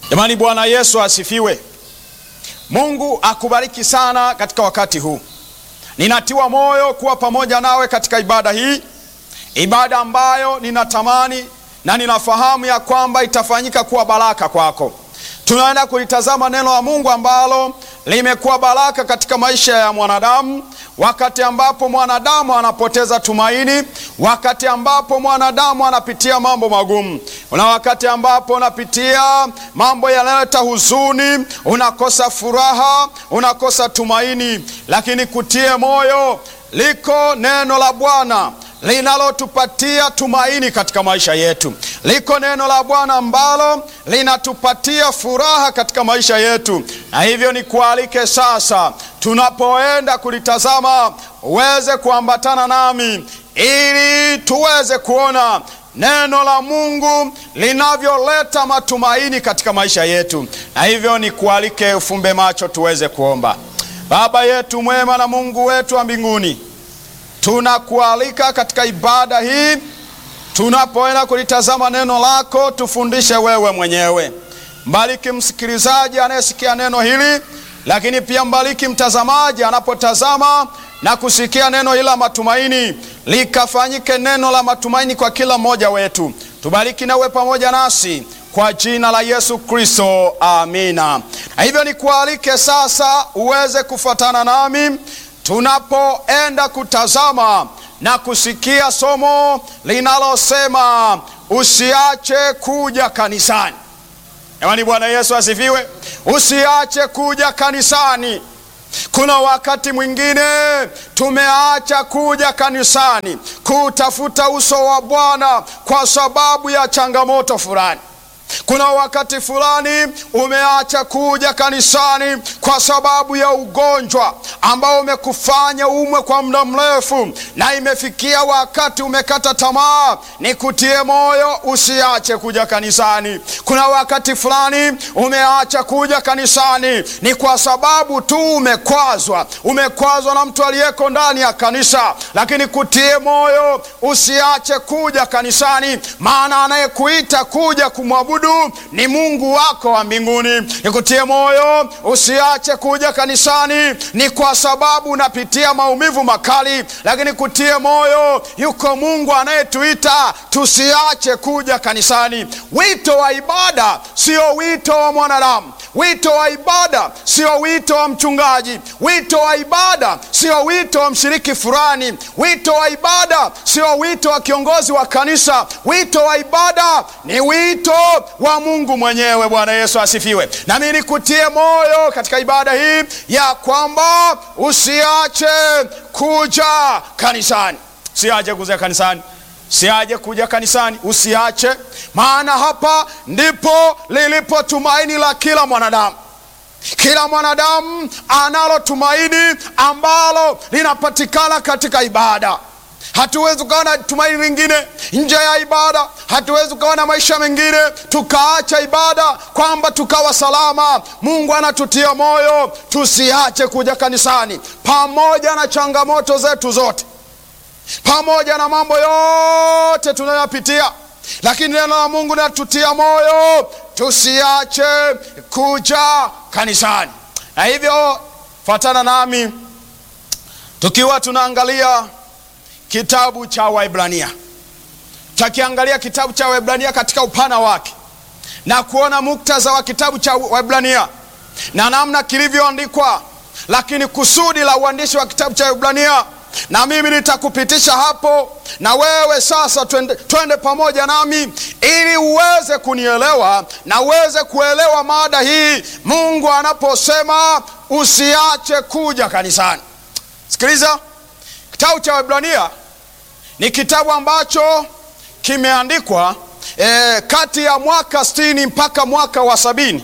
Jamani, Bwana Yesu asifiwe. Mungu akubariki sana katika wakati huu. Ninatiwa moyo kuwa pamoja nawe katika ibada hii, ibada ambayo ninatamani na ninafahamu ya kwamba itafanyika kuwa baraka kwako. Tunaenda kulitazama neno la Mungu ambalo limekuwa baraka katika maisha ya mwanadamu, wakati ambapo mwanadamu anapoteza tumaini, wakati ambapo mwanadamu anapitia mambo magumu, na wakati ambapo unapitia mambo yanayoleta huzuni, unakosa furaha, unakosa tumaini. Lakini kutie moyo, liko neno la Bwana linalotupatia tumaini katika maisha yetu. Liko neno la Bwana ambalo linatupatia furaha katika maisha yetu. Na hivyo nikualike sasa, tunapoenda kulitazama, uweze kuambatana nami ili tuweze kuona neno la Mungu linavyoleta matumaini katika maisha yetu. Na hivyo nikualike ufumbe macho tuweze kuomba. Baba yetu mwema na Mungu wetu wa mbinguni, tunakualika katika ibada hii, tunapoenda kulitazama neno lako, tufundishe wewe mwenyewe. Mbariki msikilizaji anayesikia neno hili, lakini pia mbariki mtazamaji anapotazama na kusikia neno hili la matumaini, likafanyike neno la matumaini kwa kila mmoja wetu. Tubariki na uwe pamoja nasi kwa jina la Yesu Kristo, amina. Na hivyo nikualike sasa uweze kufuatana nami tunapoenda kutazama na kusikia somo linalosema usiache kuja kanisani. Jamani, Bwana Yesu asifiwe. Usiache kuja kanisani. Kuna wakati mwingine tumeacha kuja kanisani kutafuta uso wa Bwana kwa sababu ya changamoto fulani. Kuna wakati fulani umeacha kuja kanisani kwa sababu ya ugonjwa ambao umekufanya umwe kwa muda mrefu, na imefikia wakati umekata tamaa. Nikutie moyo, usiache kuja kanisani. Kuna wakati fulani umeacha kuja kanisani ni kwa sababu tu umekwazwa na mtu aliyeko ndani ya kanisa. Lakini kutie moyo, usiache kuja kanisani, maana anayekuita kuja kumwabudu ni Mungu wako wa mbinguni. Nikutie moyo, usiache kuja kanisani ni kwa sababu unapitia maumivu makali. Lakini kutie moyo, yuko Mungu anayetuita tusiache kuja kanisani. Wito wa ibada sio wito wa mwanadamu. Wito wa ibada sio wito wa mchungaji. Wito wa ibada sio wito wa mshiriki fulani. Wito wa ibada sio wito wa kiongozi wa kanisa. Wito wa ibada ni wito wa Mungu mwenyewe. Bwana Yesu asifiwe. Na mimi nikutie moyo katika ibada hii ya kwamba usiache kuja kanisani. Usiache kuja kanisani. Usiache kuja kanisani. Usiache, maana hapa ndipo lilipo tumaini la kila mwanadamu. Kila mwanadamu analo tumaini ambalo linapatikana katika ibada. Hatuwezi kuwa na tumaini lingine nje ya ibada. Hatuwezi kuwa na maisha mengine tukaacha ibada kwamba tukawa salama. Mungu anatutia moyo tusiache kuja kanisani, pamoja na changamoto zetu zote, pamoja na mambo yote tunayopitia. Lakini neno la Mungu linatutia moyo tusiache kuja kanisani. Na hivyo fuatana nami tukiwa tunaangalia kitabu cha Waebrania. Tutakiangalia kitabu cha Waebrania katika upana wake na kuona muktadha wa kitabu cha Waebrania na namna kilivyoandikwa. Lakini kusudi la uandishi wa kitabu cha Waebrania, na mimi nitakupitisha hapo, na wewe sasa twende pamoja nami ili uweze kunielewa na uweze kuelewa mada hii, Mungu anaposema usiache kuja kanisani. Sikiliza, kitabu cha Waebrania ni kitabu ambacho kimeandikwa kati ya mwaka 60 mpaka mwaka wa 70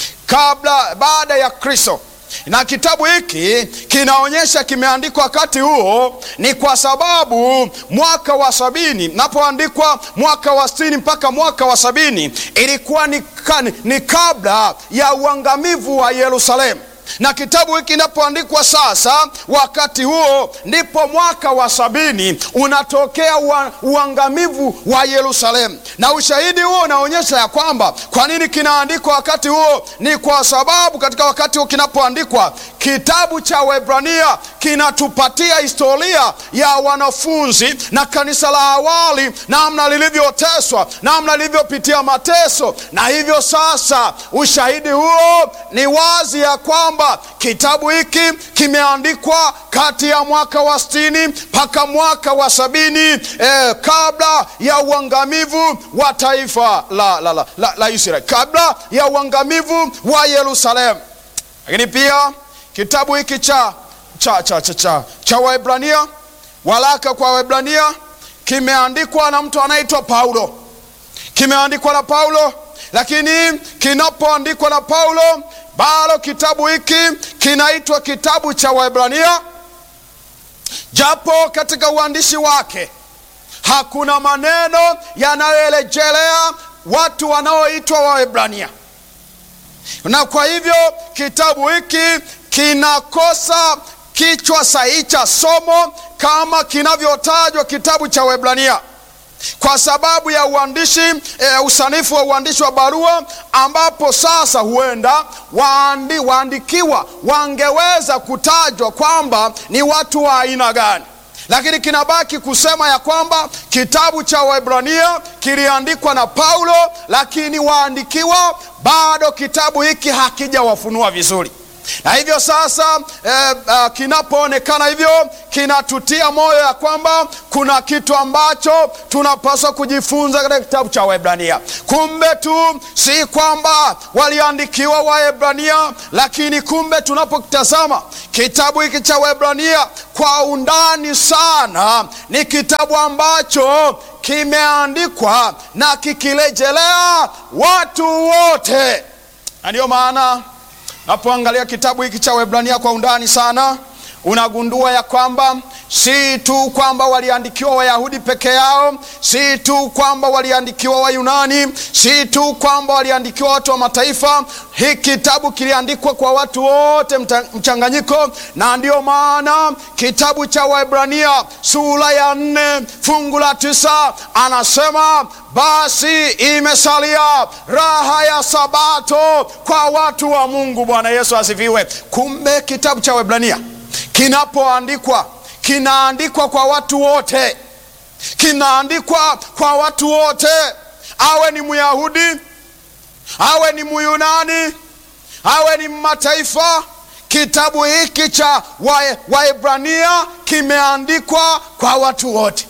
baada ya Kristo. Na kitabu hiki kinaonyesha kimeandikwa wakati huo ni kwa sababu mwaka wa 70 napoandikwa mwaka wa 60 mpaka mwaka wa 70 ilikuwa ni kabla ya uangamivu wa Yerusalemu. Na kitabu hiki kinapoandikwa sasa, wakati huo ndipo mwaka wa 70 unatokea uangamivu wa Yerusalemu. Na ushahidi huo unaonyesha ya kwamba kwa nini kinaandikwa wakati huo, ni kwa sababu katika wakati huo kinapoandikwa, kitabu cha Waebrania kinatupatia historia ya wanafunzi na kanisa la awali, namna lilivyoteswa, namna lilivyopitia mateso. Na hivyo sasa ushahidi huo ni wazi ya kwamba kitabu hiki kimeandikwa kati ya mwaka wa 60 mpaka mwaka wa 70, kabla ya uangamivu wa taifa la Israeli, kabla ya uangamivu wa Yerusalemu. Lakini pia kitabu hiki cha Waebrania, waraka kwa Waebrania, kimeandikwa na mtu anaitwa Paulo. Kimeandikwa na Paulo, lakini kinapoandikwa na Paulo, bado kitabu hiki kinaitwa kitabu cha Waebrania, japo katika uandishi wake hakuna maneno yanayorejelea watu wanaoitwa Waebrania. Na kwa hivyo kitabu hiki kinakosa kichwa sahihi cha somo kama kinavyotajwa kitabu cha Waebrania, kwa sababu ya uandishi, usanifu wa uandishi wa barua, ambapo sasa huenda waandikiwa wangeweza kutajwa kwamba ni watu wa aina gani. Lakini kinabaki kusema ya kwamba kitabu cha Waebrania kiliandikwa na Paulo, lakini waandikiwa bado kitabu hiki hakijawafunua vizuri. Na hivyo sasa kinapoonekana hivyo, kinatutia moyo ya kwamba kuna kitu ambacho tunapaswa kujifunza katika kitabu cha Waebrania. Kumbe tu si kwamba waliandikiwa Waebrania, lakini kumbe tunapokitazama kitabu hiki cha Waebrania kwa undani sana, ni kitabu ambacho kimeandikwa na kikirejelea watu wote. Na ndio maana napoangalia kitabu hiki cha Waebrania kwa undani sana, unagundua ya kwamba si tu kwamba waliandikiwa Wayahudi peke yao, si tu kwamba waliandikiwa Wayunani, si tu kwamba waliandikiwa watu wa mataifa. Hiki kitabu kiliandikwa kwa watu wote mchanganyiko. Na ndio maana kitabu cha Waebrania sura ya 4 fungu la 9 anasema, basi imesalia raha ya Sabato kwa watu wa Mungu. Bwana Yesu asifiwe. Kumbe kitabu cha Waebrania kinapoandikwa, kinaandikwa kwa watu wote. Kinaandikwa kwa watu wote, awe ni Myahudi, awe ni Myunani, awe ni mataifa. Kitabu hiki cha Waebrania kimeandikwa kwa watu wote.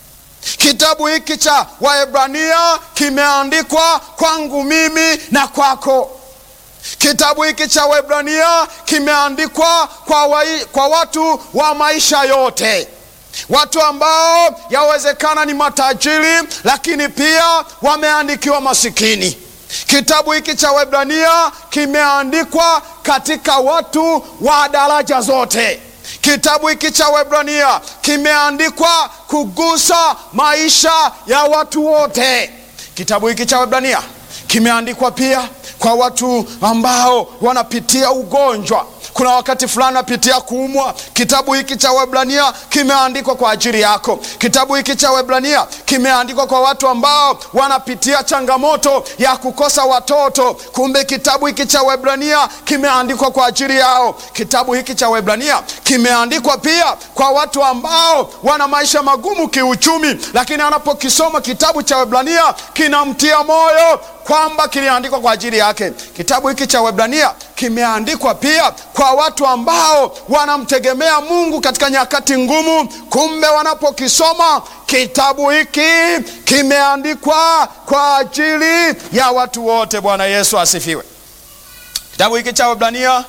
Kitabu hiki cha Waebrania kimeandikwa kwangu mimi na kwako. Kitabu hiki cha Waebrania kimeandikwa kwa watu wa maisha yote, watu ambao yawezekana ni matajiri, lakini pia wameandikiwa masikini. Kitabu hiki cha Waebrania kimeandikwa katika watu wa daraja zote. Kitabu hiki cha Waebrania kimeandikwa kugusa maisha ya watu wote. Kitabu hiki cha Waebrania kimeandikwa pia kwa watu ambao wanapitia ugonjwa. Kuna wakati fulani napitia kuumwa. Kitabu hiki cha Waebrania kimeandikwa kwa ajili yako. Kitabu hiki cha Waebrania kimeandikwa kwa watu ambao wanapitia changamoto ya kukosa watoto. Kumbe kitabu hiki cha Waebrania kimeandikwa kwa ajili yao. Kitabu hiki cha Waebrania kimeandikwa pia kwa watu ambao wana maisha magumu kiuchumi, lakini anapokisoma kitabu cha Waebrania kinamtia moyo kwamba kiliandikwa kwa ajili yake. Kitabu hiki cha Waebrania kimeandikwa pia kwa watu ambao wanamtegemea Mungu katika nyakati ngumu. Kumbe wanapokisoma kitabu hiki kimeandikwa kwa ajili ya watu wote. Bwana Yesu asifiwe. Kitabu hiki cha Waebrania,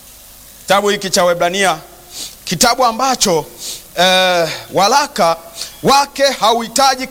kitabu ambacho waraka wake hautaji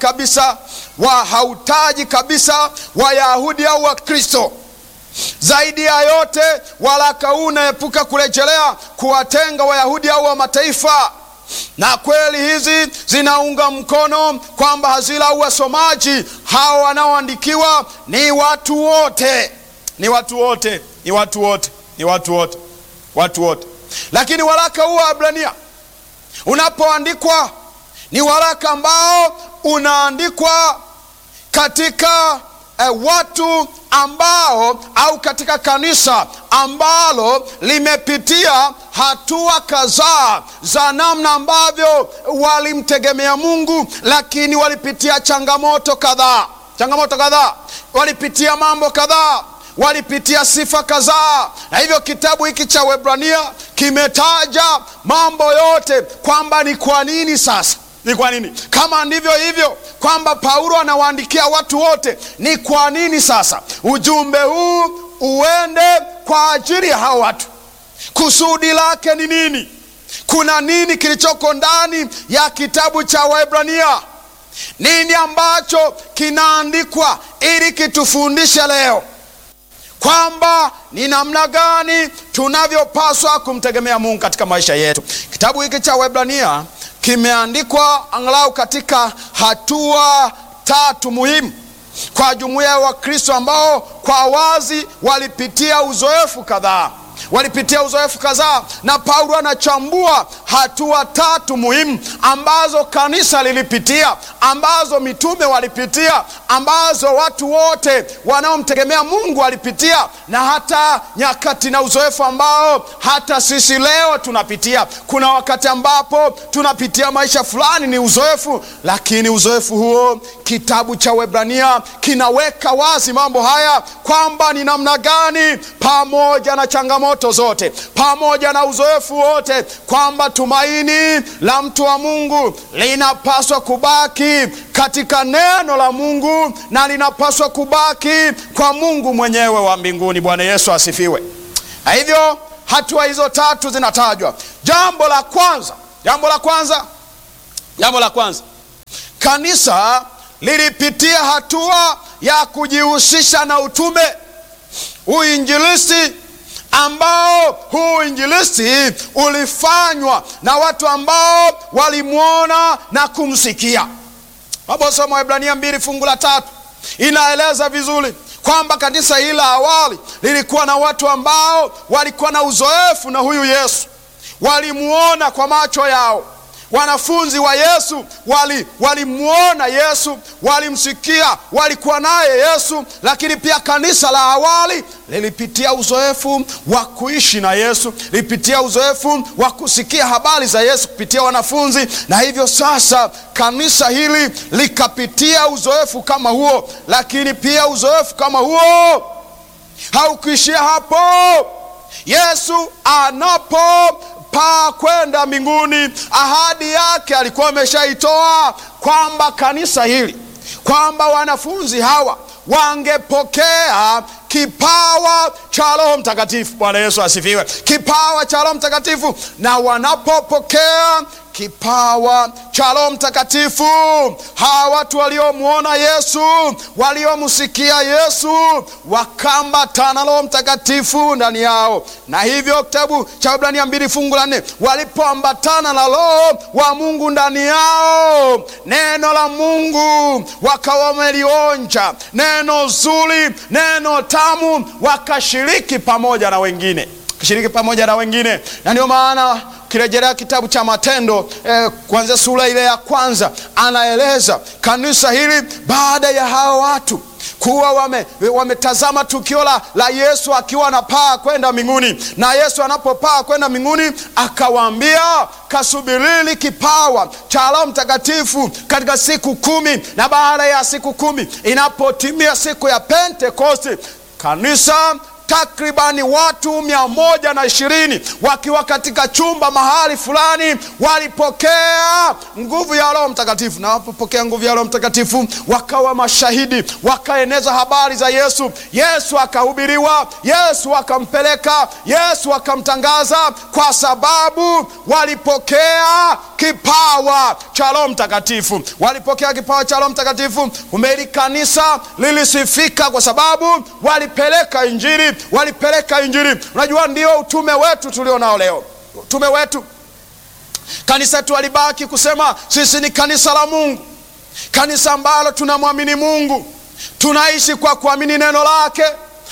kabisa Wayahudi au Wakristo. Zaidi ya yote, waraka huu unaepuka kurejelea kuwatenga Wayahudi au wa mataifa. Na kweli hizi zinaunga mkono kwamba hazila au wasomaji hao wanaoandikiwa ni watu wote. watu wote. Lakini waraka huu wa Waebrania unapoandikwa ni waraka ambao unaandikwa katika watu ambao, au katika kanisa ambalo limepitia hatua kadhaa za namna ambavyo walimtegemea Mungu, lakini walipitia changamoto kadhaa, walipitia mambo kadhaa, walipitia sifa kadhaa. Na hivyo kitabu hiki cha Waebrania kimetaja mambo yote, kwamba ni kwa nini sasa, ni kwa nini, kama ndivyo hivyo kwamba Paulo anawaandikia watu wote, ni kwa nini sasa ujumbe huu uende kwa ajili ya hao watu? Kusudi lake ni nini? Kuna nini kilichoko ndani ya kitabu cha Waebrania? Nini ambacho kinaandikwa ili kitufundishe leo kwamba ni namna gani tunavyopaswa kumtegemea Mungu katika maisha yetu? Kitabu hiki cha Waebrania kimeandikwa angalau katika hatua 3 muhimu kwa jumuiya ya Wakristo ambao kwa wazi walipitia uzoefu kadhaa. Na Paulo anachambua hatua 3 muhimu ambazo kanisa lilipitia, ambazo mitume walipitia, ambazo watu wote wanaomtegemea Mungu walipitia, na hata nyakati na uzoefu ambao hata sisi leo tunapitia. Kuna wakati ambapo tunapitia maisha fulani ni uzoefu, lakini uzoefu huo kitabu cha Waebrania kinaweka wazi mambo haya, kwamba ni namna gani pamoja na changamoto zote, pamoja na uzoefu wote, kwamba tumaini la mtu wa Mungu linapaswa kubaki katika neno la Mungu, na linapaswa kubaki kwa Mungu mwenyewe wa mbinguni. Bwana Yesu asifiwe. Na hivyo hatua hizo 3 zinatajwa. Jambo la kwanza, kanisa lilipitia hatua ya kujihusisha na utume, uinjilisti, ambao huu injilisti ulifanywa na watu ambao walimuona na kumsikia. Mabosomo Waebrania 2 fungu la 3 inaeleza vizuri kwamba kanisa hili la awali lilikuwa na watu ambao walikuwa na uzoefu na huyu Yesu, walimuona kwa macho yao. Wanafunzi wa Yesu walimuona Yesu, walimsikia, walikuwa naye Yesu. Lakini pia kanisa la awali lilipitia uzoefu wa kuishi na Yesu, lilipitia uzoefu wa kusikia habari za Yesu kupitia wanafunzi. Na hivyo sasa kanisa hili likapitia uzoefu kama huo. Lakini pia uzoefu kama huo haukuishia hapo. Yesu anapopaa kwenda mbinguni, ahadi yake alikuwa ameshaitoa kwamba kanisa hili, kwamba wanafunzi hawa wangepokea kipawa cha Roho Mtakatifu. Bwana Yesu asifiwe. Kipawa cha Roho Mtakatifu. Na wanapopokea kipawa cha Roho Mtakatifu, hawa watu waliomuona Yesu, waliomsikia Yesu, wakambatana Roho Mtakatifu ndani yao. Na hivyo kitabu cha Waebrania 2 fungu la 4, walipoambatana na Roho wa Mungu ndani yao, neno la Mungu wakawa wamelionja, neno zuri, neno tamu, wakashiriki pamoja na wengine. Na ndio maana kirejelea kitabu cha Matendo kuanzia sura ile ya 1, anaeleza kanisa hili baada ya hao watu kuwa wametazama tukio la Yesu akiwa anapaa kwenda mbinguni. Na Yesu anapopaa kwenda mbinguni akawaambia, kasubirili kipawa cha Roho Mtakatifu katika siku 10. Na baada ya siku 10, inapotimia siku ya Pentekoste, kanisa takribani watu 120 wakiwa katika chumba mahali fulani walipokea nguvu ya Roho Mtakatifu. Na wapopokea nguvu ya Roho Mtakatifu wakawa mashahidi, wakaeneza habari za Yesu. Yesu akahubiriwa, Yesu akampeleka, Yesu akamtangaza, kwa sababu walipokea kipawa cha Roho Mtakatifu. Walipokea kipawa cha Roho Mtakatifu. Umeli kanisa lilisifika kwa sababu walipeleka Injili. Unajua ndio utume wetu tulio nao leo. Utume wetu, kanisa tu walibaki kusema sisi ni kanisa la Mungu, kanisa ambalo tunamwamini Mungu, tunaishi kwa kuamini neno lake,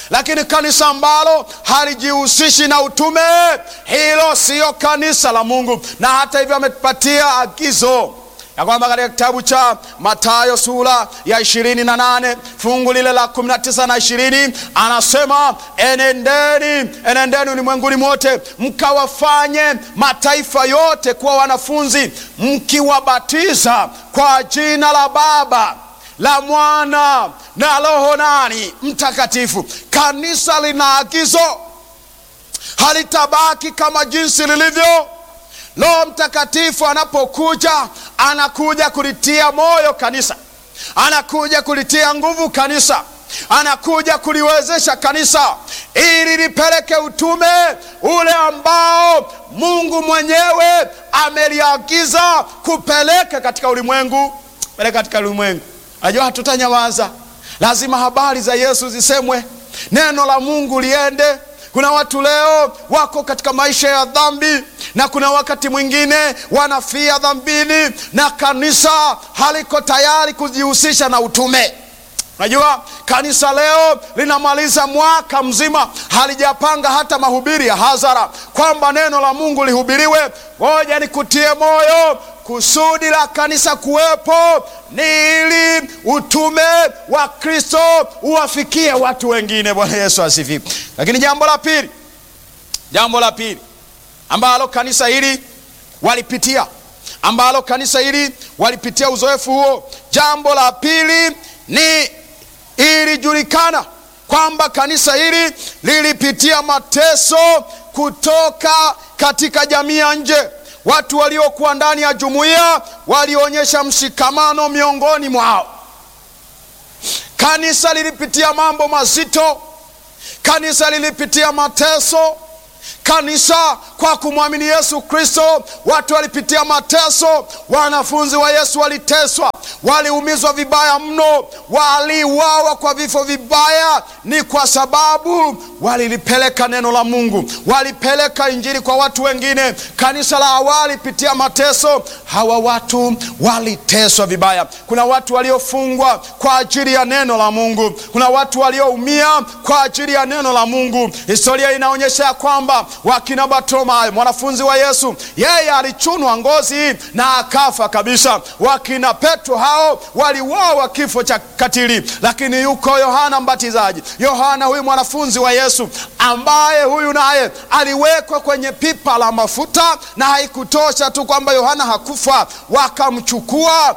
Lakini kanisa ambalo halijihusishi na utume, hilo siyo kanisa la Mungu. Na hata hivyo ametupatia agizo ya kwamba katika kitabu cha Mathayo sura ya 28 fungu lile la 19 na 20, anasema enendeni ulimwenguni mote, mkawafanye mataifa yote kuwa wanafunzi, mkiwabatiza kwa jina la Baba, la Mwana na Roho Mtakatifu. Kanisa lina agizo, halitabaki kama jinsi lilivyo. Roho Mtakatifu anapokuja, anakuja kulitia moyo kanisa, anakuja kulitia nguvu kanisa, anakuja kuliwezesha kanisa ili lipeleke utume ule ambao Mungu mwenyewe ameliagiza kupeleka katika ulimwengu. Najua hatutanyamaza, lazima habari za Yesu zisemwe, neno la Mungu liende. Kuna watu leo wako katika maisha ya dhambi, na kuna wakati mwingine wanafia dhambini, na kanisa haliko tayari kujihusisha na utume. Najua kanisa leo linamaliza mwaka mzima, halijapanga hata mahubiri ya hadhara kwamba neno la Mungu lihubiriwe. Ngoja nikutie moyo, kusudi la kanisa kuwepo ni ili utume wa Kristo uwafikie watu wengine. Bwana Yesu asifiwe. Lakini jambo la pili ambalo kanisa hili walipitia uzoefu huo, jambo la pili ni ilijulikana kwamba kanisa hili lilipitia mateso kutoka katika jamii ya nje. Watu waliokuwa ndani ya jumuiya walionyesha mshikamano miongoni mwao. Kanisa lilipitia mambo mazito, kanisa lilipitia mateso. Kanisa kwa kumwamini Yesu Kristo, watu walipitia mateso. Wanafunzi wa Yesu waliteswa, waliumizwa vibaya mno, waliuawa kwa vifo vibaya. Ni kwa sababu walilipeleka neno la Mungu, walipeleka injili kwa watu wengine. Kanisa la awali lipitia mateso, hawa watu waliteswa vibaya. Kuna watu waliofungwa kwa ajili ya neno la Mungu, kuna watu walioumia kwa ajili ya neno la Mungu. Historia inaonyesha kwamba wakina Bartimayo, mwanafunzi wa Yesu, yeye alichunwa ngozi na akafa kabisa. Wakina Petro, hao waliuawa kifo cha katili. Lakini yuko Yohana Mbatizaji, Yohana huyu mwanafunzi wa Yesu, ambaye huyu naye aliwekwa kwenye pipa la mafuta. Na haikutosha tu kwamba Yohana hakufa, wakamchukua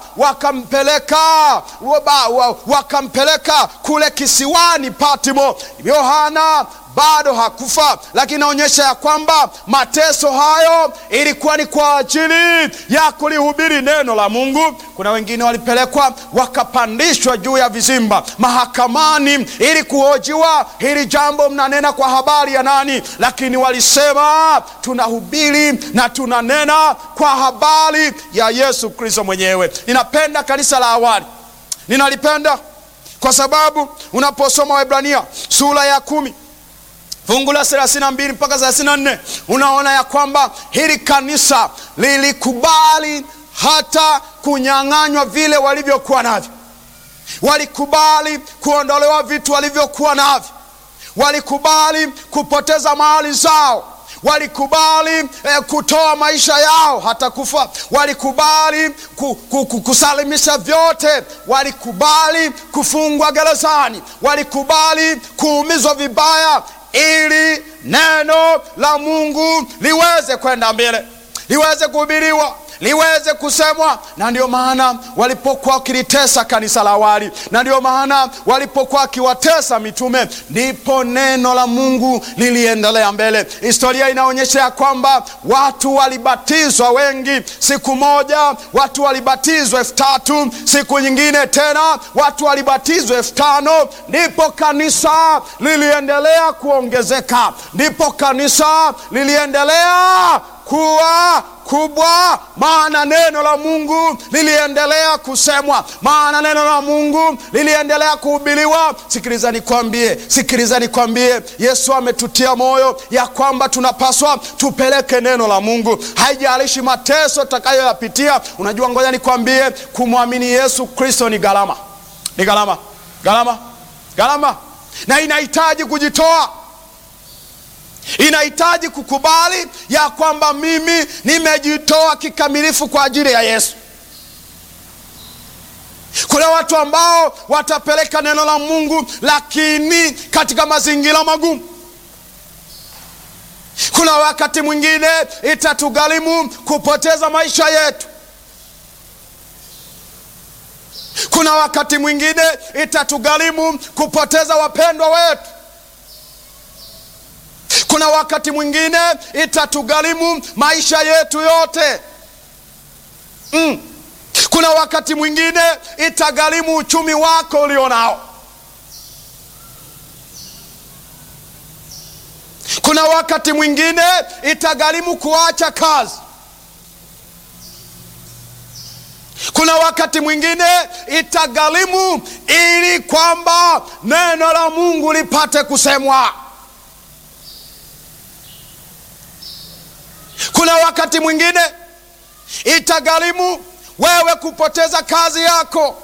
wakampeleka kule kisiwani Patmo. Yohana bado hakufa, lakini inaonyesha ya kwamba mateso hayo ilikuwa ni kwa ajili ya kulihubiri neno la Mungu. Kuna wengine walipelekwa wakapandishwa juu ya vizimba mahakamani ili kuhojiwa, hili jambo mnanena kwa habari ya nani? Lakini walisema tunahubiri na tunanena kwa habari ya Yesu Kristo mwenyewe. Ninapenda kanisa la awali, ninalipenda kwa sababu unaposoma Waebrania sura ya 10 fungu la 32 mpaka 34, unaona ya kwamba hili kanisa lilikubali hata kunyang'anywa vile walivyokuwa navyo. Walikubali kuondolewa vitu walivyokuwa navyo. Walikubali kupoteza mali zao. Walikubali kutoa maisha yao hata kufa. Walikubali kusalimisha vyote. Walikubali kufungwa gerezani. Walikubali kuumizwa vibaya ili neno la Mungu liweze kwenda mbele, liweze kuhubiriwa, liweze kusemwa. Na ndio maana walipokuwa wakilitesa kanisa la awali, na ndio maana walipokuwa wakiwatesa mitume, ndipo neno la Mungu liliendelea mbele. Historia inaonyesha ya kwamba watu walibatizwa wengi. Siku moja watu walibatizwa 3,000, siku nyingine tena watu walibatizwa 5,000. Ndipo kanisa liliendelea kuongezeka, ndipo kanisa liliendelea kuwa kubwa, maana neno la Mungu liliendelea kusemwa, maana neno la Mungu liliendelea kuhubiriwa. Sikiliza nikwambie, Yesu ametutia moyo ya kwamba tunapaswa tupeleke neno la Mungu, haijalishi mateso tutakayoyapitia. Unajua, ngoja nikwambie, kumwamini Yesu Kristo ni gharama. na inahitaji kujitoa. Inahitaji kukubali ya kwamba mimi nimejitoa kikamilifu kwa ajili ya Yesu. Kuna watu ambao watapeleka neno la Mungu lakini katika mazingira magumu. Kuna wakati mwingine itatugharimu kupoteza maisha yetu. Kuna wakati mwingine itatugharimu kupoteza wapendwa wetu. Kuna wakati mwingine itatugharimu maisha yetu yote. Kuna wakati mwingine itagharimu uchumi wako ulionao. Kuna wakati mwingine itagharimu kuacha kazi. Kuna wakati mwingine itagharimu ili kwamba neno la Mungu lipate kusemwa. Kuna wakati mwingine itagharimu wewe kupoteza kazi yako.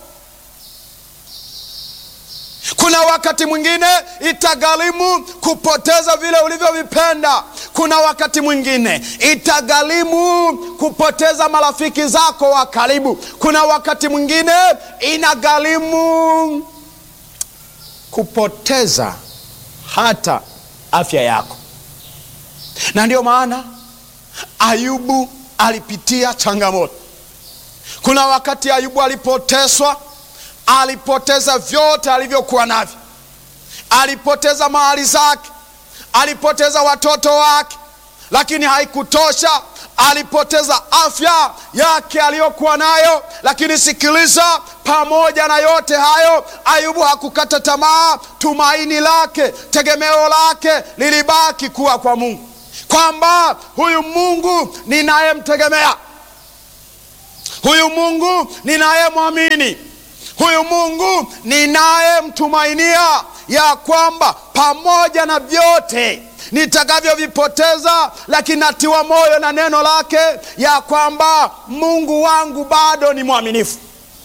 Kuna wakati mwingine itagharimu kupoteza vile ulivyovipenda. Kuna wakati mwingine itagharimu kupoteza marafiki zako wa karibu. Kuna wakati mwingine inagharimu kupoteza hata afya yako. Na ndio maana Ayubu alipitia changamoto. Kuna wakati Ayubu alipoteswa, alipoteza vyote alivyokuwa navyo. Alipoteza mali zake, alipoteza watoto wake, lakini haikutosha. Alipoteza afya yake aliyokuwa nayo. Lakini sikiliza, pamoja na yote hayo, Ayubu hakukata tamaa. Tumaini lake, tegemeo lake lilibaki kuwa kwa Mungu, kwamba huyu Mungu ninayemtegemea, huyu Mungu ninayemwamini, huyu Mungu ninayemtumainia, ya kwamba pamoja na vyote nitakavyovipoteza, lakini natiwa moyo na neno lake, ya kwamba Mungu wangu bado ni mwaminifu.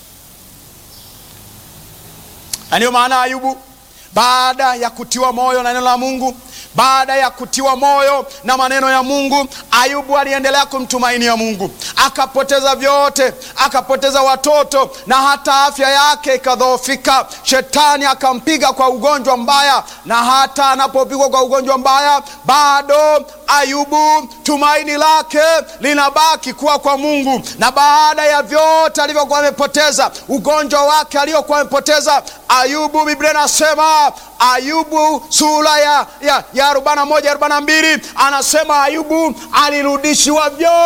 Na ndio maana Ayubu, baada ya kutiwa moyo na neno la Mungu, baada ya kutiwa moyo na maneno ya Mungu, Ayubu aliendelea kumtumainia Mungu. Akapoteza vyote, akapoteza watoto na hata afya yake ikadhoofika. Shetani akampiga kwa ugonjwa mbaya, na hata anapopigwa kwa ugonjwa mbaya, bado Ayubu tumaini lake linabaki kuwa kwa Mungu. Na baada ya vyote alivyokuwa amepoteza, ugonjwa wake aliokuwa amepoteza, Ayubu, Biblia inasema, Ayubu sura ya 41-42 anasema Ayubu alirudishiwa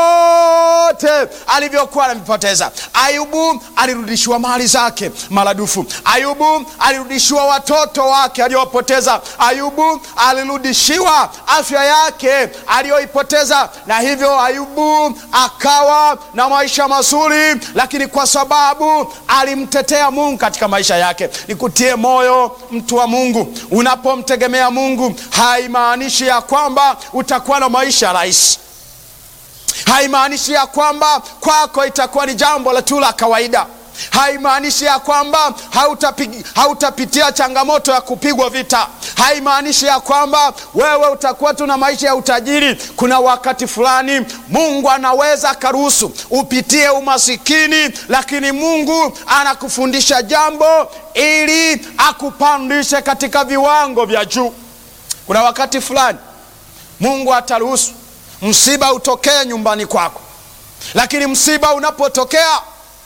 vyote alivyokuwa amepoteza. Ayubu alirudishiwa mali zake maradufu. Ayubu alirudishiwa watoto wake aliyopoteza. Ayubu alirudishiwa afya yake aliyoipoteza. Na hivyo Ayubu akawa na maisha mazuri, lakini kwa sababu alimtetea Mungu katika maisha yake. Nikutie moyo, mtu wa Mungu, unapomtegemea Mungu, haimaanishi ya kwamba utakuwa na maisha rahisi. Haimaanishi ya kwamba kwako itakuwa ni jambo la tu la kawaida. Haimaanishi ya kwamba hautapitia changamoto ya kupigwa vita. Haimaanishi ya kwamba wewe utakuwa tu na maisha ya utajiri. Kuna wakati fulani Mungu anaweza akaruhusu upitie umasikini, lakini Mungu anakufundisha jambo ili akupandishe katika viwango vya juu. Kuna wakati fulani Mungu ataruhusu msiba utokee nyumbani kwako, lakini msiba unapotokea,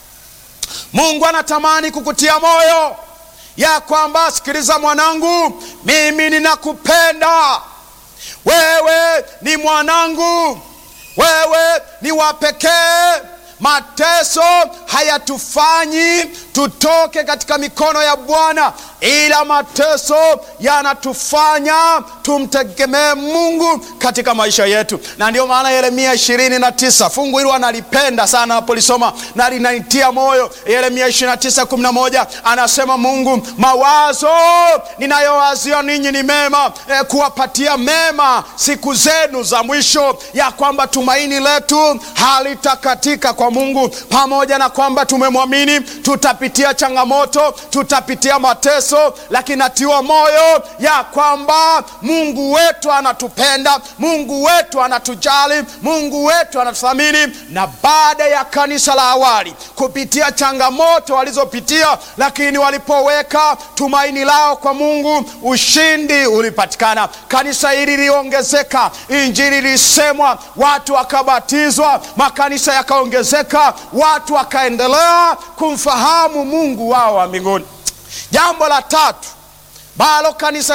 Mungu anatamani kukutia moyo ya kwamba, sikiliza mwanangu, mimi ninakupenda. Wewe ni mwanangu, wewe ni wa pekee. Mateso hayatufanyi tutoke katika mikono ya Bwana, ila mateso yanatufanya tumtegemee Mungu katika maisha yetu. Na ndio maana Yeremia 29 fungu hilo analipenda sana napolisoma na linanitia moyo. Yeremia 29:11 anasema, Mungu, mawazo ninayowazia ninyi ni mema, kuwapatia mema siku zenu za mwisho, ya kwamba tumaini letu halitakatika kwa Mungu. Pamoja na kwamba tumemwamini, tutapitia changamoto, tutapitia mateso, lakini natiwa moyo ya kwamba Mungu wetu anatupenda, Mungu wetu anatujali, Mungu wetu anatuthamini. Na baada ya kanisa la awali kupitia changamoto walizopitia, lakini walipoweka tumaini lao kwa Mungu, ushindi ulipatikana. Kanisa hili liliongezeka, injili ilisemwa, watu wakabatizwa, makanisa yakaongezeka, watu wakaendelea kumfahamu Mungu wao wa mbinguni. Jambo la tatu balo kanisa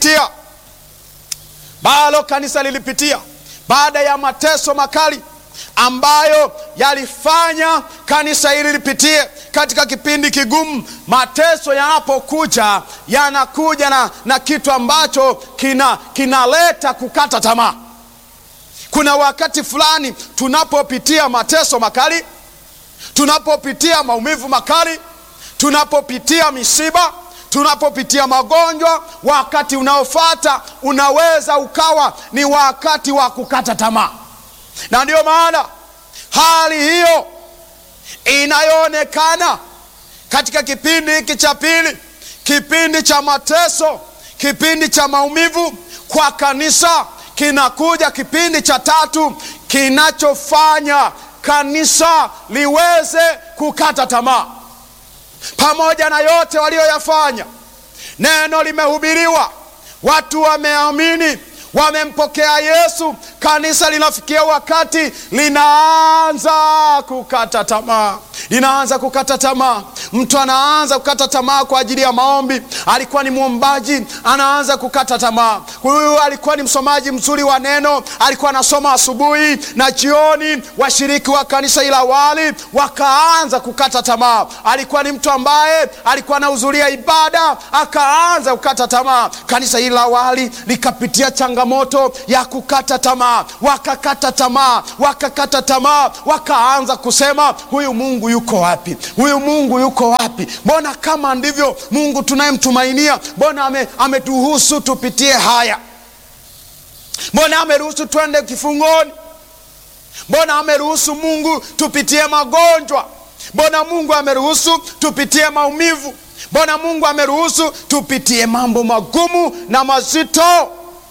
lilipitia baada ya mateso makali ambayo yalifanya kanisa hili lipitie katika kipindi kigumu. Mateso yanapokuja, yanakuja na kitu ambacho kinaleta kukata tamaa. Kuna wakati fulani tunapopitia mateso makali, tunapopitia maumivu makali, tunapopitia misiba, tunapopitia magonjwa, wakati unaofuata unaweza ukawa ni wakati wa kukata tamaa. Na ndio maana hali hiyo inayoonekana katika kipindi hiki cha pili, kipindi cha mateso, kipindi cha maumivu kwa kanisa, kinakuja kipindi cha tatu kinachofanya kanisa liweze kukata tamaa. Pamoja na yote walioyafanya, neno limehubiriwa, watu wameamini, wamempokea Yesu, kanisa linafikia wakati linaanza kukata tamaa. Mtu anaanza kukata tamaa kwa ajili ya maombi. Alikuwa ni muombaji, anaanza kukata tamaa. Huyu alikuwa ni msomaji mzuri wa neno, alikuwa anasoma asubuhi na jioni. Washiriki wa kanisa ila awali wakaanza kukata tamaa. Alikuwa ni mtu ambaye alikuwa anahudhuria ibada, akaanza kukata tamaa. Kanisa ila awali likapitia changamoto ya kukata tamaa, wakakata tamaa, wakaanza kusema, huyu Mungu yuko wapi? Huyu Mungu yuko wapi? Mbona kama ndivyo Mungu tunayemtumainia, mbona ameturuhusu tupitie haya? Mbona ameruhusu twende kifungoni? Mbona ameruhusu Mungu tupitie magonjwa? Mbona Mungu ameruhusu tupitie maumivu? Mbona Mungu ameruhusu tupitie mambo magumu na mazito?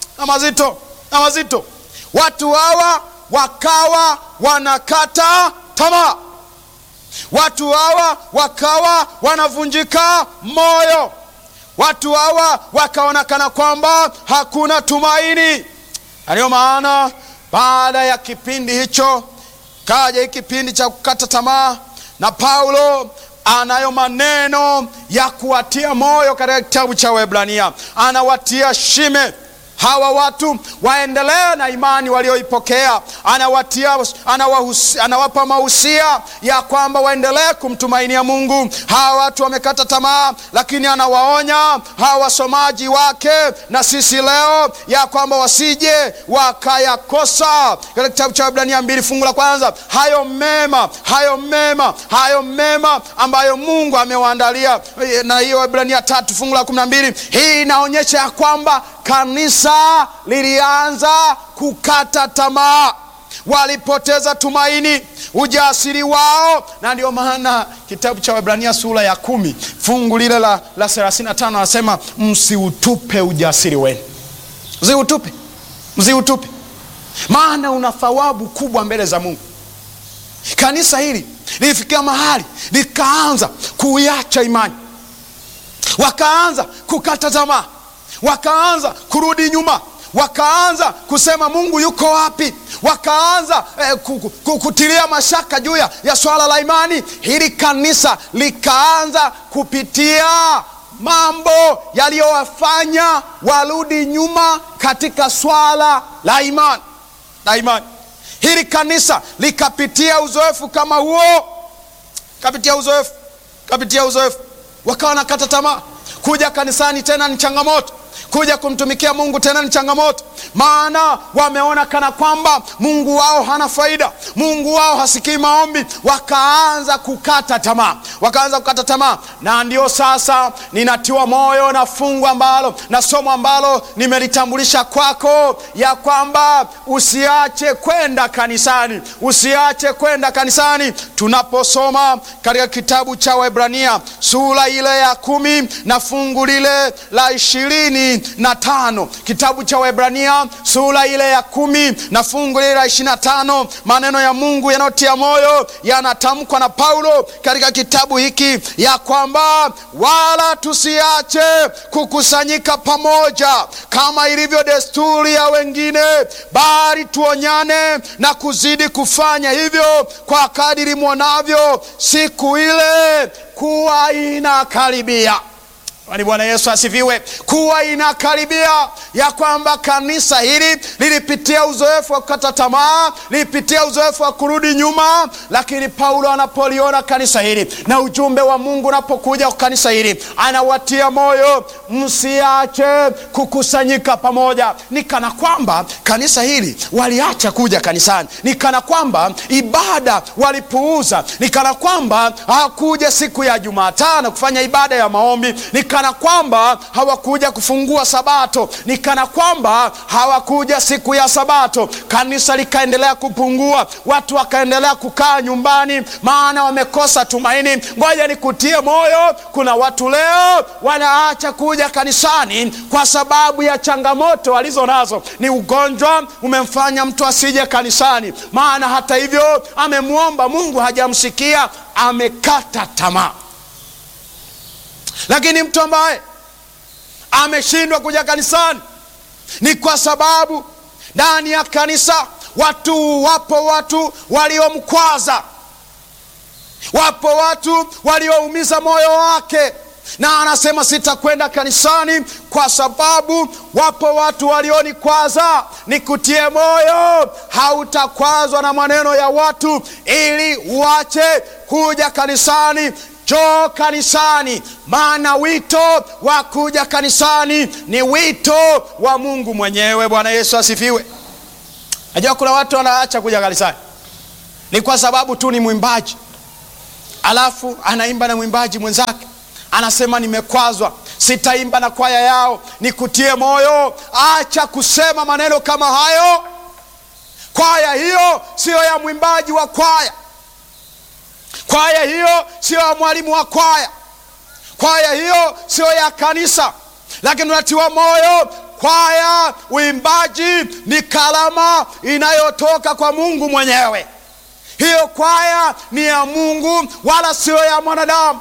Watu hawa wakawa wanakata tamaa. Watu hawa wakawa wanavunjika moyo. Watu hawa wakaonekana kwamba hakuna tumaini. Ndio maana baada ya kipindi hicho kaja kipindi cha kukata tamaa, na Paulo anayo maneno ya kuwatia moyo katika kitabu cha Waebrania. Anawatia shime hawa watu waendelee na imani walioipokea. Anawapa mahusia ya kwamba waendelee kumtumainia Mungu. Hawa watu wamekata tamaa, lakini anawaonya hawa wasomaji wake na sisi leo ya kwamba wasije wakayakosa. Katika kitabu cha Waebrania 2 fungu la kwanza, hayo mema ambayo Mungu amewaandalia. Na hiyo Waebrania 3 fungu la 12, hii inaonyesha ya kwamba kanisa lilianza kukata tamaa, walipoteza tumaini, ujasiri wao. Na ndio maana kitabu cha Waebrania sura ya 10 fungu lile la 35 anasema, msiutupe ujasiri wenu. Msiutupe, maana una thawabu kubwa mbele za Mungu. Kanisa hili lilifikia mahali likaanza kuiacha imani, wakaanza kukata tamaa, wakaanza kurudi nyuma, wakaanza kusema Mungu yuko wapi? Wakaanza kutilia mashaka juu ya swala la imani. Hili kanisa likaanza kupitia mambo yaliyowafanya warudi nyuma katika swala la imani. Hili kanisa likapitia uzoefu kama huo, kapitia uzoefu, wakawa nakata tamaa. Kuja kanisani tena ni changamoto, Kuja kumtumikia Mungu tena ni changamoto, maana wameona kana kwamba Mungu wao hana faida, Mungu wao hasikii maombi, wakaanza kukata tamaa. Na ndio sasa ninatiwa moyo na fungu ambalo na somo ambalo nimelitambulisha kwako, ya kwamba usiache kwenda kanisani. Tunaposoma katika kitabu cha Waebrania sura ile ya 10 na fungu lile la 25, kitabu cha Waebrania sura ile ya 10 na fungu lile la 25, maneno ya Mungu yanayotia moyo yanatamkwa na Paulo katika kitabu hiki, ya kwamba wala tusiache kukusanyika pamoja kama ilivyo desturi ya wengine, bali tuonyane na kuzidi kufanya hivyo kwa kadiri mwonavyo siku ile kuwa inakaribia. Bwana Yesu asifiwe. Kuwa inakaribia, ya kwamba kanisa hili lilipitia uzoefu wa kukata tamaa, lilipitia uzoefu wa kurudi nyuma, lakini Paulo anapoliona kanisa hili na ujumbe wa Mungu unapokuja kwa kanisa hili, anawatia moyo, msiache kukusanyika pamoja. Ni kana kwamba kanisa hili waliacha kuja kanisani, ni kana kwamba ibada walipuuza, ni kana kwamba hawakuja siku ya Jumatano kufanya ibada ya maombi, ni kana kwamba hawakuja kufungua Sabato, ni kana kwamba hawakuja siku ya Sabato. Kanisa likaendelea kupungua, watu wakaendelea kukaa nyumbani, maana wamekosa tumaini. Ngoja nikutie moyo, kuna watu leo wanaacha kuja kanisani kwa sababu ya changamoto walizo nazo. Ni ugonjwa umemfanya mtu asije kanisani, maana hata hivyo amemuomba Mungu hajamsikia, amekata tamaa. Lakini mtu ambaye ameshindwa kuja kanisani ni kwa sababu ndani ya kanisa wapo watu waliomkwaza, wapo watu walioumiza moyo wake, na anasema sitakwenda kanisani kwa sababu wapo watu walionikwaza. Nikutie moyo, hautakwazwa na maneno ya watu ili uache kuja kanisani. Njoo kanisani, maana wito wa kuja kanisani ni wito wa Mungu mwenyewe. Bwana Yesu asifiwe. Najua kuna watu wanaacha kuja kanisani ni kwa sababu tu ni mwimbaji, alafu anaimba na mwimbaji mwenzake, anasema nimekwazwa, sitaimba na kwaya yao. Nikutie moyo, acha kusema maneno kama hayo. Kwaya hiyo sio ya mwimbaji wa kwaya, kwaya hiyo sio ya mwalimu wa kwaya, kwaya hiyo sio ya kanisa. Lakini unatiwa moyo, kwaya, uimbaji ni kalama inayotoka kwa Mungu mwenyewe. Hiyo kwaya ni ya Mungu wala sio ya mwanadamu.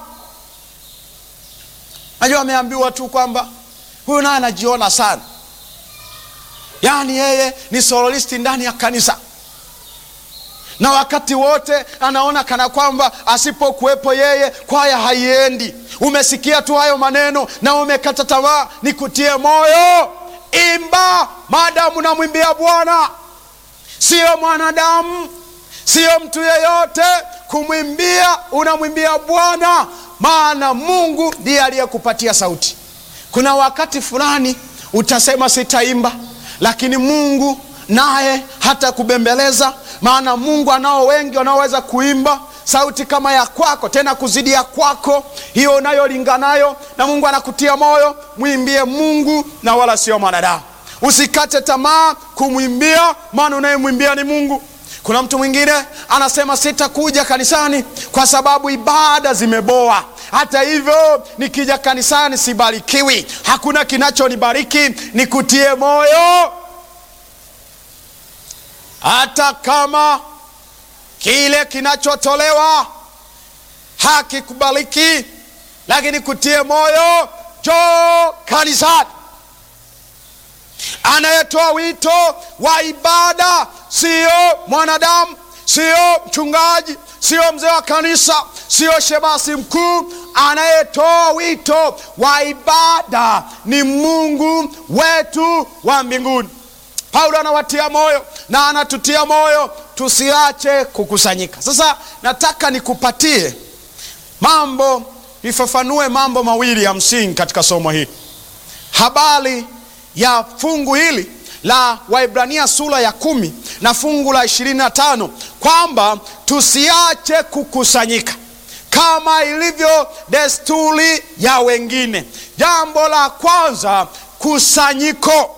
Najua ameambiwa tu kwamba huyu naye anajiona sana, yaani yeye ni soloisti ndani ya kanisa, na wakati wote anaona kana kwamba asipokuwepo yeye kwaya haiendi. Umesikia tu hayo maneno na umekata tamaa. Nikutie moyo, imba maadamu namwimbia Bwana, sio mwanadamu, sio mtu yeyote kumwimbia. Unamwimbia Bwana, maana Mungu ndiye aliyekupatia sauti. Kuna wakati fulani utasema sitaimba, lakini Mungu naye hata kubembeleza, maana Mungu anao wengi wanaoweza kuimba sauti kama ya kwako, tena kuzidi ya kwako, hiyo unayolinganayo. Na Mungu anakutia moyo, mwimbie Mungu na wala sio mwanadamu. Usikate tamaa kumwimbia, maana unayemwimbia ni Mungu. Kuna mtu mwingine anasema sitakuja kanisani kwa sababu ibada zimeboa. Hata hivyo nikija kanisani sibarikiwi, hakuna kinachonibariki. Nikutie moyo, hata kama kile kinachotolewa hakikubaliki, lakini kutie moyo, njoo kanisani. Anayetoa wito wa ibada sio mwanadamu, sio mchungaji, sio mzee wa kanisa, sio shemasi mkuu. Anayetoa wito wa ibada ni Mungu wetu wa mbinguni. Paulo anawatia moyo na anatutia moyo tusiache kukusanyika. Sasa nataka nikupatie nifafanue mambo mawili ya msingi katika somo hili. habari ya fungu hili la Waebrania sura ya 10 na fungu la 25 kwamba tusiache kukusanyika kama ilivyo desturi ya wengine. Jambo la kwanza, kusanyiko.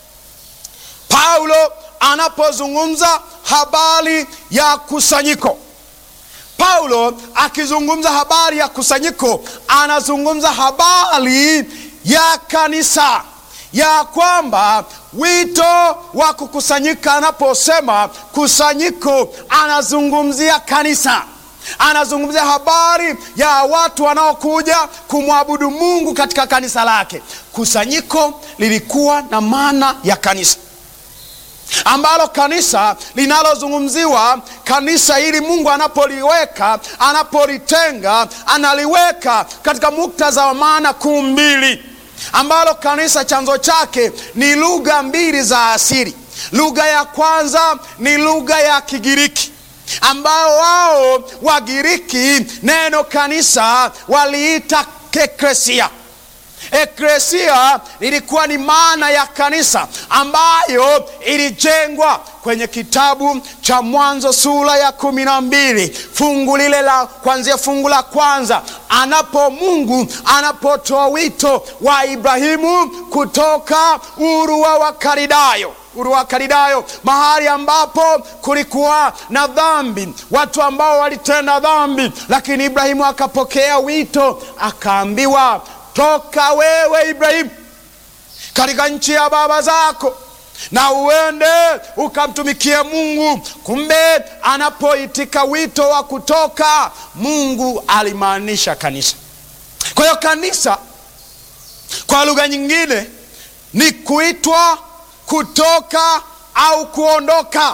Paulo anapozungumza habari ya kusanyiko, Paulo akizungumza habari ya kusanyiko, anazungumza habari ya kanisa, ya kwamba wito wa kukusanyika. Anaposema kusanyiko, anazungumzia kanisa, anazungumzia habari ya watu wanaokuja kumwabudu Mungu katika kanisa lake. Kusanyiko lilikuwa na maana ya kanisa, ambalo kanisa linalozungumziwa, kanisa hili Mungu anapoliweka, anapolitenga, analiweka katika muktadha wa maana kuu mbili, ambalo kanisa chanzo chake ni lugha mbili za asili. Lugha ya kwanza ni lugha ya Kigiriki, ambao wao Wagiriki neno kanisa waliita eklesia. Eklesia ilikuwa ni maana ya kanisa ambayo ilijengwa kwenye kitabu cha Mwanzo sura ya 12 fungu lile la kuanzia fungu la kwanza, Mungu anapotoa wito wa Ibrahimu kutoka Uru wa Kalidayo, mahali ambapo kulikuwa na dhambi, watu ambao walitenda dhambi, lakini Ibrahimu akapokea wito, akaambiwa, toka wewe Ibrahimu katika nchi ya baba zako na uende ukamtumikie Mungu. Kumbe anapoitika wito wa kutoka, Mungu alimaanisha kanisa. Kwa hiyo kanisa kwa lugha nyingine ni kuitwa kutoka au kuondoka,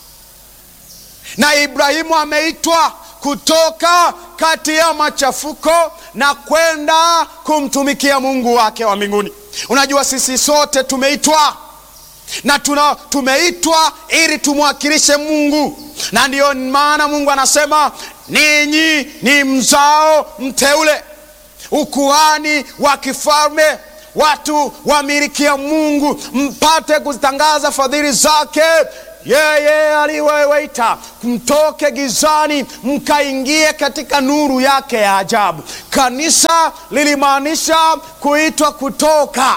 na Ibrahimu ameitwa kutoka kati ya machafuko na kwenda kumtumikia Mungu wake wa mbinguni. Unajua, sisi sote tumeitwa na tumeitwa ili tumwakilishe Mungu, na ndiyo maana Mungu anasema, ninyi ni mzao mteule, ukuhani wa kifalme, watu wamilikia Mungu, mpate kuzitangaza fadhili zake. Yeye aliwaita mtoke gizani mkaingie katika nuru yake ya ajabu. Kanisa lilimaanisha kuitwa kutoka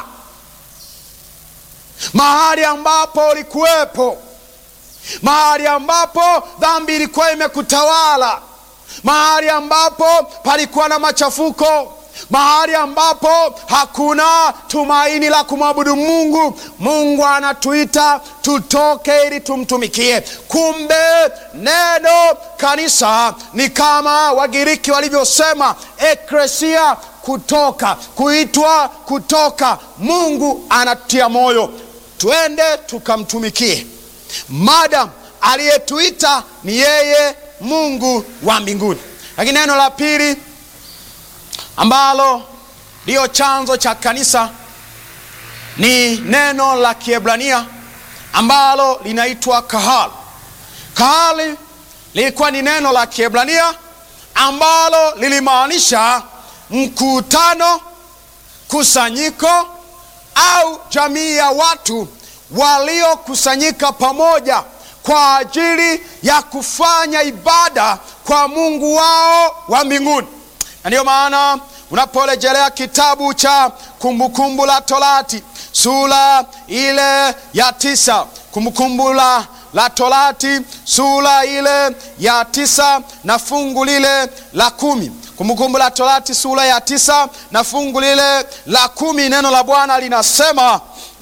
mahali ambapo ulikuwepo, mahali ambapo dhambi ilikuwa imekutawala, mahali ambapo palikuwa na machafuko, mahali ambapo hakuna tumaini la kumwabudu Mungu. Mungu anatuita tutoke ili tumtumikie. Kumbe neno kanisa ni kama Wagiriki walivyosema eklesia, kutoka, kuitwa kutoka. Mungu anatia moyo twende tukamtumikie, madam aliyetuita ni yeye Mungu wa mbinguni. Lakini neno la pili ambalo ndio chanzo cha kanisa ni neno la Kiebrania ambalo linaitwa kahal. Kahal lilikuwa ni neno la Kiebrania ambalo lilimaanisha mkutano, kusanyiko au jamii ya watu waliokusanyika pamoja kwa ajili ya kufanya ibada kwa Mungu wao wa mbinguni. Na ndio maana unaporejelea kitabu cha Kumbukumbu la Torati sura ile ya 9, Kumbukumbu la Torati sura ile ya 9 na fungu lile la 10, Kumbukumbu la Torati sura ya 9 na fungu lile la 10, neno la Bwana linasema,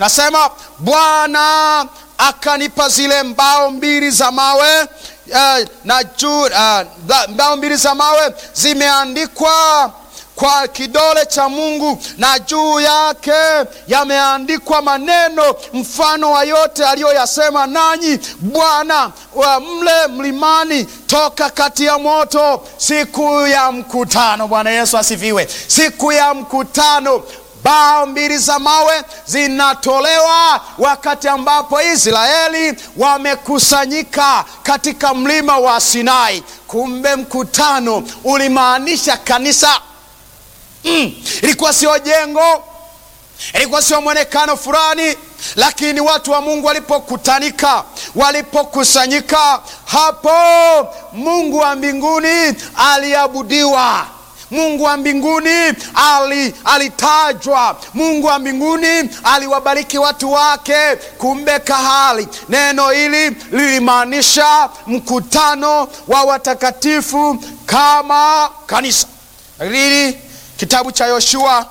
Bwana akanipa zile mbao mbili za mawe, na juu mbao mbili za mawe zimeandikwa kwa kidole cha Mungu, na juu yake yameandikwa maneno mfano wa yote aliyoyasema nanyi Bwana wa mle mlimani toka kati ya moto siku ya mkutano. Bwana Yesu asifiwe. Siku ya mkutano, mbao mbili za mawe zinatolewa wakati ambapo Israeli wamekusanyika katika mlima wa Sinai. Kumbe mkutano ulimaanisha kanisa. Ilikuwa sio jengo, ilikuwa sio mwonekano fulani, lakini watu wa Mungu walipokutanika, walipokusanyika, hapo Mungu wa mbinguni aliabudiwa. Mungu wa mbinguni alitajwa. Mungu wa mbinguni aliwabariki watu wake. Kumbe kahali, neno hili lilimaanisha mkutano wa watakatifu kama kanisa. Hili kitabu cha Yoshua,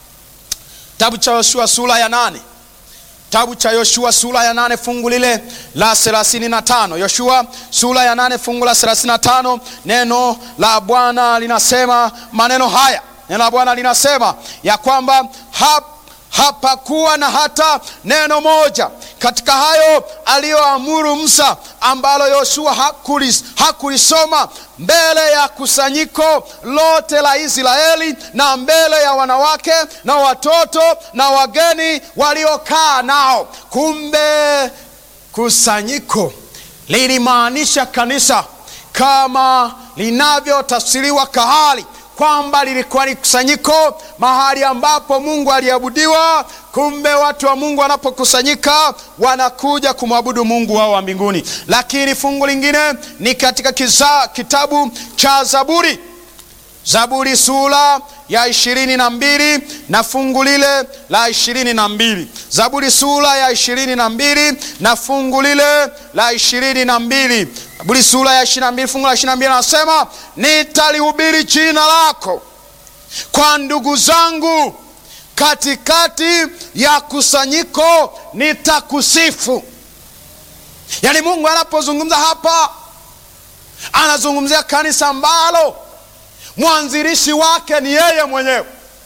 sura ya 8. Kitabu cha Yoshua sura ya 8 fungu lile la 35. Yoshua sura ya 8 fungu la 35, neno la Bwana linasema maneno haya. Neno la Bwana linasema ya kwamba hapakuwa na hata neno moja katika hayo aliyoamuru Musa ambalo Yoshua hakulisoma mbele ya kusanyiko lote la Israeli na mbele ya wanawake na watoto na wageni waliokaa nao. Kumbe kusanyiko lilimaanisha kanisa kama linavyotafsiriwa kahali, kwamba lilikuwa ni kusanyiko mahali ambapo Mungu aliabudiwa. Kumbe watu wa Mungu wanapokusanyika wanakuja kumwabudu Mungu wao wa mbinguni. Lakini fungu lingine ni katika kitabu cha Zaburi sura ya 22 na fungu lile la 22. Zaburi sura ya 22 na fungu lile la 22. Zaburi sura ya 22 fungu la 22 anasema, nitalihubiri jina lako kwa ndugu zangu, katikati ya kusanyiko nitakusifu. Yaani Mungu anapozungumza hapa, anazungumzia kanisa ambalo mwanzilishi wake ni yeye mwenyewe,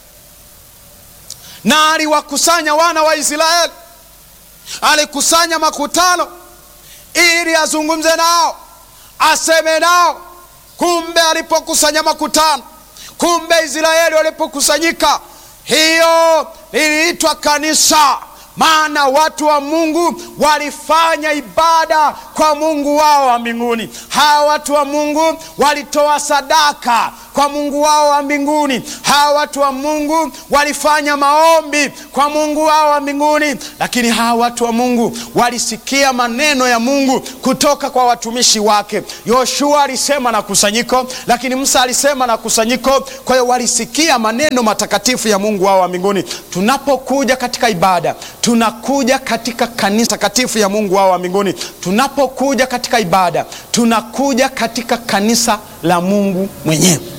na aliwakusanya wana wa Israeli. Alikusanya makutano ili azungumze nao, aseme nao. Kumbe alipokusanya makutano, kumbe Israeli walipokusanyika, hiyo iliitwa kanisa. Maana watu wa Mungu walifanya ibada kwa Mungu wao wa mbinguni. Hawa watu wa Mungu walitoa sadaka kwa Mungu wao wa mbinguni. Hawa watu wa Mungu walifanya maombi kwa Mungu wao wa mbinguni. Lakini hawa watu wa Mungu walisikia maneno ya Mungu kutoka kwa watumishi wake. Yoshua alisema na kusanyiko, lakini Musa alisema na kusanyiko. Kwa hiyo walisikia maneno matakatifu ya Mungu wao wa mbinguni. Tunapokuja katika ibada, tunakuja katika kanisa takatifu ya Mungu wao wa mbinguni. Tunapokuja katika ibada, tunakuja katika kanisa la Mungu mwenyewe.